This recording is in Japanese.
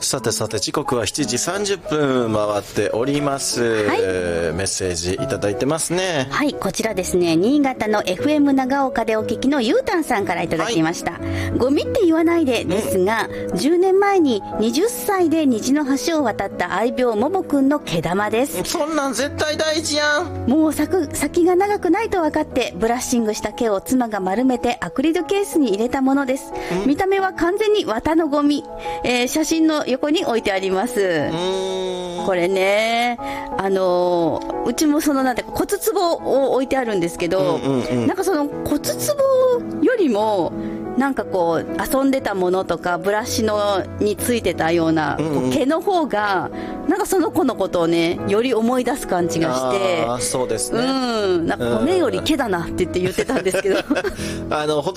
さてさて、時刻は7時30分回っております、はい、メッセージいただいてますね。 はい、こちらですね、新潟の FM 長岡でお聞きのゆうたんさんからいただきました、はい、ゴミって言わないでですが、10年前に20歳で虹の橋を渡った愛猫ももくんの毛玉です。 そんなん絶対大事やん。 もう先が長くないと分かってブラッシングした毛を妻が丸めてアクリルケースに入れたものです。見た目は完全に綿のゴミ、写真の横に置いてあります。これね、うちもそのなんて骨壺を置いてあるんですけど、なんかその骨壺よりもなんかこう遊んでたものとかブラシのについてたような毛の方がなんかその子のことをねより思い出す感じがして、 そうですね、 なんか骨より毛だなって言ってたんですけどほ